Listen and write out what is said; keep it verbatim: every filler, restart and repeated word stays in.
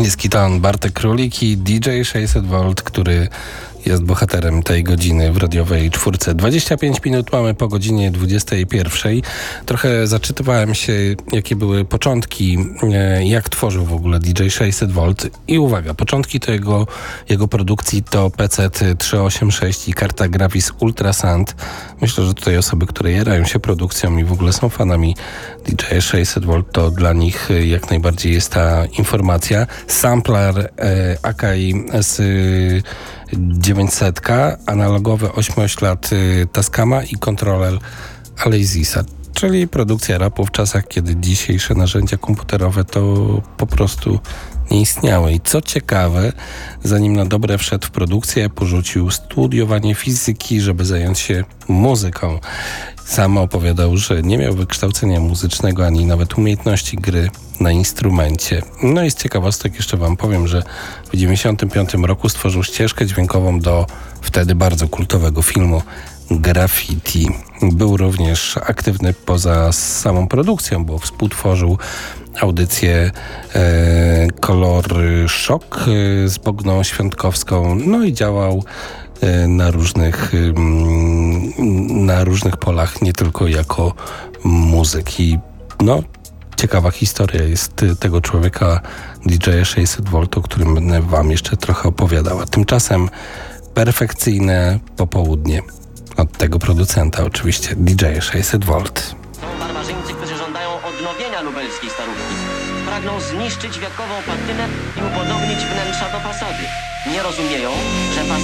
Jest Kitan, Bartek Królik i D J sześćset wolt, który jest bohaterem tej godziny w radiowej czwórce. dwadzieścia pięć minut mamy po godzinie dwudziestej pierwszej. Trochę zaczytywałem się, jakie były początki, jak tworzył w ogóle D J sześćset wolt. I uwaga, początki to jego, jego produkcji to P C trzysta osiemdziesiąt sześć i karta Gravis Ultrasound. Myślę, że tutaj osoby, które jarają się produkcją i w ogóle są fanami D J sześćset wolt, to dla nich jak najbardziej jest ta informacja. Sampler e, Akai S dziewięćset, analogowy ośmioślad y, Tascama i kontroler Alesis, czyli produkcja rapu w czasach, kiedy dzisiejsze narzędzia komputerowe to po prostu nie istniały. I co ciekawe, zanim na dobre wszedł w produkcję, porzucił studiowanie fizyki, żeby zająć się muzyką. Sam opowiadał, że nie miał wykształcenia muzycznego ani nawet umiejętności gry na instrumencie. No i z ciekawostek jeszcze wam powiem, że w dziewięćdziesiątym piątym roku stworzył ścieżkę dźwiękową do wtedy bardzo kultowego filmu Graffiti. Był również aktywny poza samą produkcją, bo współtworzył audycję e, Kolor Szok e, z Bogną Świątkowską, no i działał e, na różnych, e, na różnych polach, nie tylko jako muzyk. I no, ciekawa historia jest tego człowieka, D J sześćset wolt, o którym będę wam jeszcze trochę opowiadał. A tymczasem perfekcyjne popołudnie od tego producenta, oczywiście D J sześćset wolt. Są barbarzyńcy, którzy żądają odnowienia lubelskiej starówki. Pragną zniszczyć wiekową patynę i upodobnić wnętrza do fasady. Nie rozumieją, że fasada